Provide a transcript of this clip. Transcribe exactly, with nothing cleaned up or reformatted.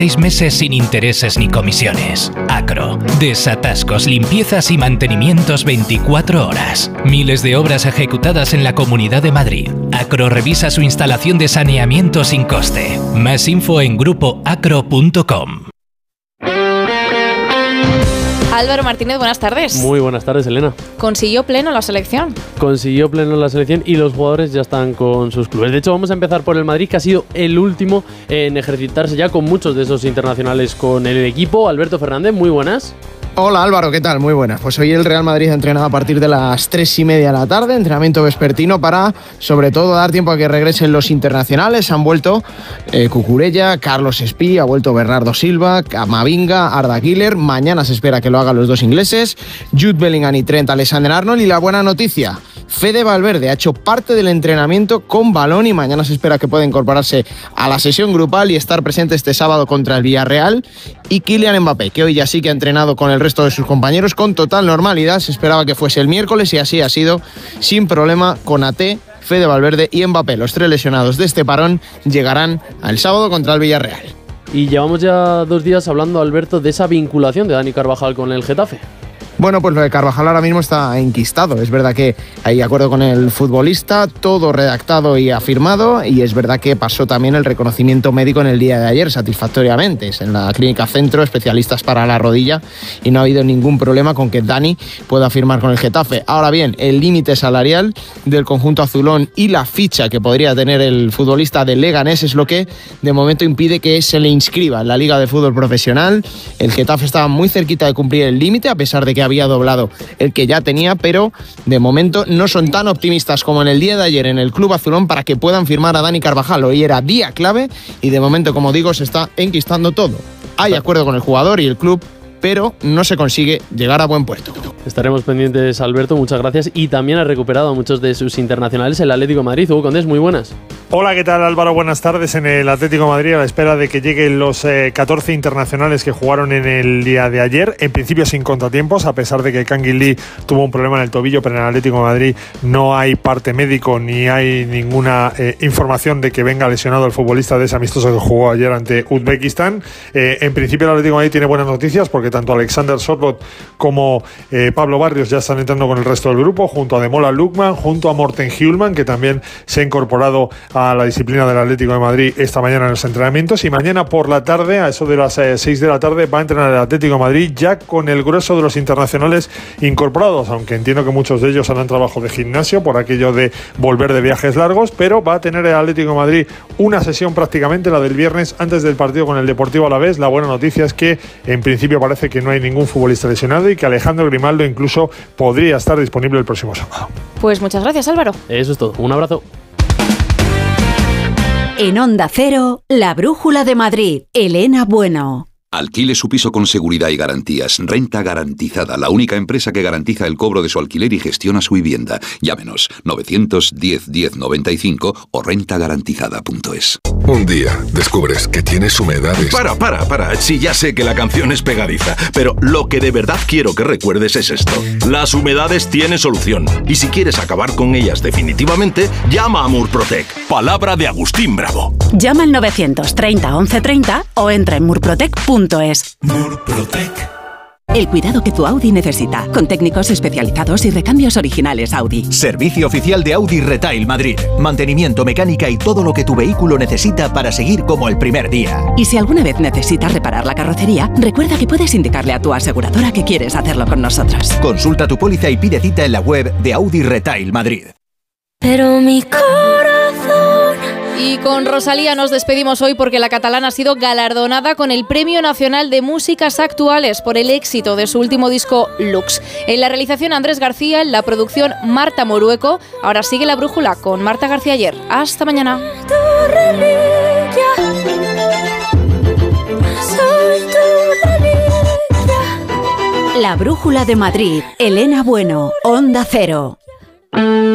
Seis meses sin intereses ni comisiones. Acro. Desatascos, limpiezas y mantenimientos veinticuatro horas. Miles de obras ejecutadas en la Comunidad de Madrid. Acro revisa su instalación de saneamiento sin coste. Más info en grupo acro punto com. Álvaro Martínez, buenas tardes. Muy buenas tardes, Elena. ¿Consiguió pleno la selección? Consiguió pleno la selección y los jugadores ya están con sus clubes. De hecho, vamos a empezar por el Madrid, que ha sido el último en ejercitarse ya con muchos de esos internacionales con el equipo. Alberto Fernández, muy buenas. Hola Álvaro, ¿qué tal? Muy buenas. Pues hoy el Real Madrid ha entrenado a partir de las tres y media de la tarde, entrenamiento vespertino para, sobre todo, dar tiempo a que regresen los internacionales. Han vuelto eh, Cucurella, Carlos Espí, ha vuelto Bernardo Silva, Camavinga, Arda Güler. Mañana se espera que lo hagan los dos ingleses, Jude Bellingham y Trent Alexander-Arnold. Y la buena noticia, Fede Valverde ha hecho parte del entrenamiento con balón y mañana se espera que pueda incorporarse a la sesión grupal y estar presente este sábado contra el Villarreal. Y Kylian Mbappé, que hoy ya sí que ha entrenado con el resto de sus compañeros con total normalidad. Se esperaba que fuese el miércoles y así ha sido, sin problema. Konaté, Fede Valverde y Mbappé, los tres lesionados de este parón, llegarán al sábado contra el Villarreal. Y llevamos ya dos días hablando, Alberto, de esa vinculación de Dani Carvajal con el Getafe. Bueno, pues lo de Carvajal ahora mismo está enquistado. Es verdad que hay acuerdo con el futbolista, todo redactado y afirmado, y es verdad que pasó también el reconocimiento médico en el día de ayer satisfactoriamente. Es en la Clínica Centro, especialistas para la rodilla, y no ha habido ningún problema con que Dani pueda firmar con el Getafe. Ahora bien, el límite salarial del conjunto azulón y la ficha que podría tener el futbolista del Leganés es lo que de momento impide que se le inscriba en la Liga de Fútbol Profesional. El Getafe estaba muy cerquita de cumplir el límite, a pesar de que había doblado el que ya tenía, pero de momento no son tan optimistas como en el día de ayer en el club azulón para que puedan firmar a Dani Carvajal. Hoy era día clave y de momento, como digo, se está enquistando todo. Hay acuerdo con el jugador y el club, pero no se consigue llegar a buen puerto. Estaremos pendientes, Alberto, muchas gracias. Y también ha recuperado a muchos de sus internacionales el Atlético de Madrid. Hugo Condés, muy buenas. Hola, ¿qué tal, Álvaro? Buenas tardes. En el Atlético de Madrid, a la espera de que lleguen los eh, catorce internacionales que jugaron en el día de ayer, en principio sin contratiempos, a pesar de que Kangin Lee tuvo un problema en el tobillo, pero en el Atlético de Madrid no hay parte médico ni hay ninguna eh, información de que venga lesionado el futbolista de ese amistoso que jugó ayer ante Uzbekistán. Eh, en principio el Atlético de Madrid tiene buenas noticias porque tanto Alexander Sørloth como eh, Pablo Barrios ya están entrando con el resto del grupo, junto a Demola Lookman, junto a Morten Hjulman, que también se ha incorporado a la disciplina del Atlético de Madrid esta mañana en los entrenamientos. Y mañana por la tarde, a eso de las eh, seis de la tarde, va a entrenar el Atlético de Madrid ya con el grueso de los internacionales incorporados, aunque entiendo que muchos de ellos harán trabajo de gimnasio por aquello de volver de viajes largos, pero va a tener el Atlético de Madrid una sesión prácticamente, la del viernes, antes del partido con el Deportivo Alavés. La buena noticia es que en principio parece que no hay ningún futbolista lesionado y que Alejandro Grimaldo incluso podría estar disponible el próximo sábado. Pues muchas gracias, Álvaro. Eso es todo. Un abrazo. En Onda Cero, La Brújula de Madrid. Elena Bueno. Alquile su piso con seguridad y garantías. Renta Garantizada, la única empresa que garantiza el cobro de su alquiler y gestiona su vivienda. Llámenos novecientos diez diez noventa y cinco o renta garantizada punto es. Un día descubres que tienes humedades. Para, para, para. Sí, ya sé que la canción es pegadiza, pero lo que de verdad quiero que recuerdes es esto. Las humedades tienen solución. Y si quieres acabar con ellas definitivamente, llama a Murprotec. Palabra de Agustín Bravo. Llama al novecientos treinta once treinta o entra en murprotec punto es. Murprotec. El cuidado que tu Audi necesita, con técnicos especializados y recambios originales Audi. Servicio oficial de Audi Retail Madrid. Mantenimiento, mecánica y todo lo que tu vehículo necesita para seguir como el primer día. Y si alguna vez necesitas reparar la carrocería, recuerda que puedes indicarle a tu aseguradora que quieres hacerlo con nosotros. Consulta tu póliza y pide cita en la web de Audi Retail Madrid. Pero mi corazón... Y con Rosalía nos despedimos hoy porque la catalana ha sido galardonada con el Premio Nacional de Músicas Actuales por el éxito de su último disco Lux. En la realización Andrés García, en la producción Marta Morueco. Ahora sigue La Brújula con Marta García Ayer. Hasta mañana. La Brújula de Madrid. Elena Bueno, Onda Cero.